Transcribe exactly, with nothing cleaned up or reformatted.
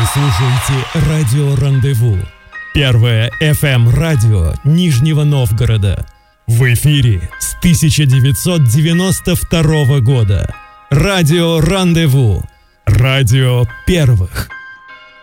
слушаете радио «Рандеву». Первое эф эм-радио Нижнего Новгорода. В эфире с тысяча девятьсот девяносто второго года. Радио «Рандеву». Радио первых.